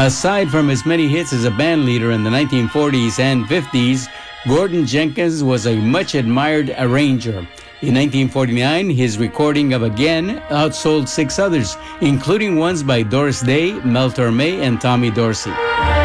Aside from his many hits as a band leader in the 1940s and 50s, Gordon Jenkins was a much admired arranger. In 1949, his recording of Again outsold 6 others, including ones by Doris Day, Mel Torme, and Tommy Dorsey.